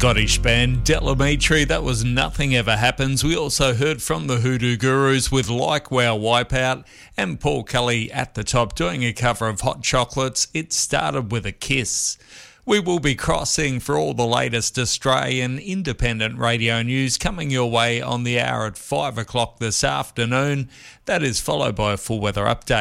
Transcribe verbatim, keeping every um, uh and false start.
Scottish band Delamitri, that was Nothing Ever Happens. We also heard from the Hoodoo Gurus with Like Wow Wipeout, and Paul Kelly at the top doing a cover of Hot Chocolates, It Started With a Kiss. We will be crossing for all the latest Australian independent radio news coming your way on the hour at five o'clock this afternoon. That is followed by a full weather update.